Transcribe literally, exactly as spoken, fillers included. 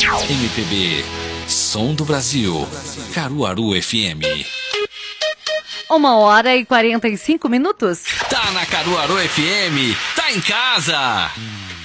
M P B, Som do Brasil, Caruaru F M. Uma hora e quarenta e cinco minutos. Tá na Caruaru F M, tá em casa.